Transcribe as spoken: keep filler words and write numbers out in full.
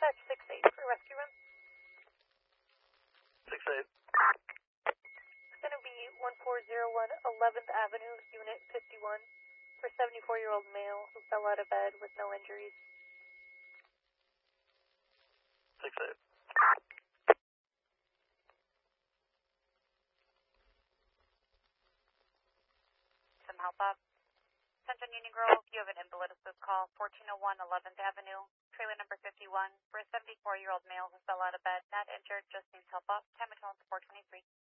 Dispatch six eight for rescue run. six eight. It's going to be one four zero one eleventh Avenue, Unit fifty-one, for seventy-four-year-old male who fell out of bed with no injuries. six eight. Some help up. Central Union Grove, you have an invalid assist call, fourteen oh one eleventh Avenue, trailer number fifty-one, for a seventy-four-year-old male who fell out of bed, not injured, just needs help up. Time and tone four twenty-three.